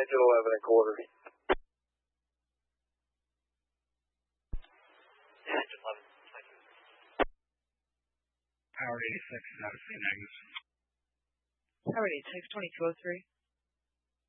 engine 11 and quarter. Engine 11. Power 86 is out of C negative. Power 86, 2203.